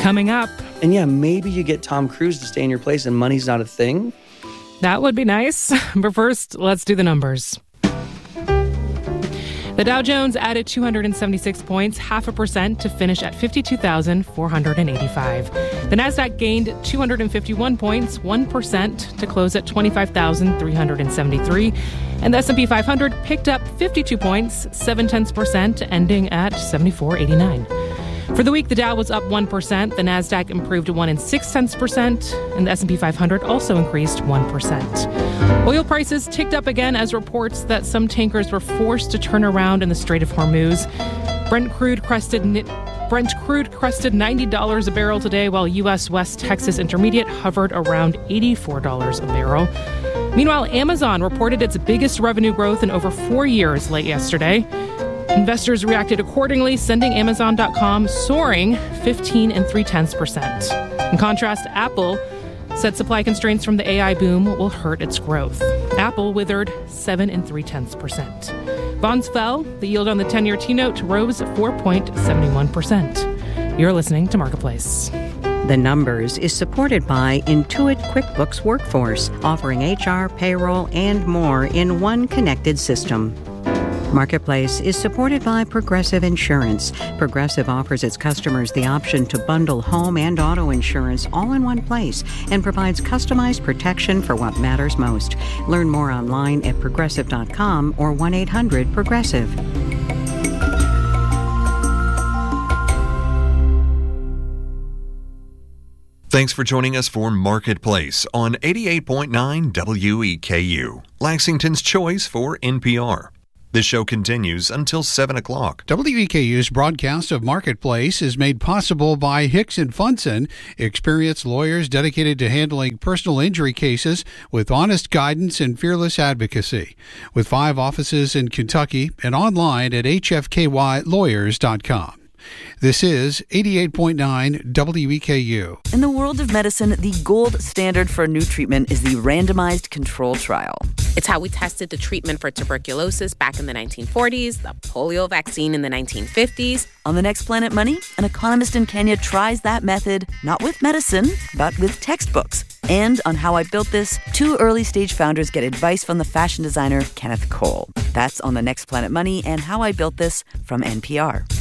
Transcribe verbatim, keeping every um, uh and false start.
coming up. And yeah, maybe you get Tom Cruise to stay in your place and money's not a thing. That would be nice. But first, let's do the numbers. The Dow Jones added two hundred seventy-six points, half a percent, to finish at fifty-two thousand four hundred eighty-five. The Nasdaq gained two hundred fifty-one points, one percent, to close at twenty-five thousand three hundred seventy-three. And the S and P five hundred picked up fifty-two points, seven tenths percent, ending at seventy-four eighty-nine. For the week, the Dow was up one percent, the Nasdaq improved one and six tenths percent, and the S and P five hundred also increased one percent. Oil prices ticked up again as reports that some tankers were forced to turn around in the Strait of Hormuz. Brent crude crested Brent crude crested ninety dollars a barrel today, while U S West Texas Intermediate hovered around eighty-four dollars a barrel. Meanwhile, Amazon reported its biggest revenue growth in over four years late yesterday. Investors reacted accordingly, sending Amazon dot com soaring fifteen and three tenths percent. In contrast, Apple said supply constraints from the A I boom will hurt its growth. Apple withered seven and three tenths percent. Bonds fell. The yield on the ten-year T-note rose four point seven one percent. You're listening to Marketplace. The Numbers is supported by Intuit QuickBooks Workforce, offering H R, payroll, and more in one connected system. Marketplace is supported by Progressive Insurance. Progressive offers its customers the option to bundle home and auto insurance all in one place and provides customized protection for what matters most. Learn more online at progressive dot com or one eight hundred progressive. Thanks for joining us for Marketplace on eighty-eight point nine W E K U, Lexington's choice for N P R. This show continues until seven o'clock. W E K U's broadcast of Marketplace is made possible by Hicks and Funson, experienced lawyers dedicated to handling personal injury cases with honest guidance and fearless advocacy. With five offices in Kentucky and online at h f k y lawyers dot com. This is eighty-eight point nine W E K U. In the world of medicine, the gold standard for a new treatment is the randomized control trial. It's how we tested the treatment for tuberculosis back in the nineteen forties, the polio vaccine in the nineteen fifties. On the next Planet Money, an economist in Kenya tries that method, not with medicine, but with textbooks. And on How I Built This, two early-stage founders get advice from the fashion designer Kenneth Cole. That's on the next Planet Money and How I Built This from N P R.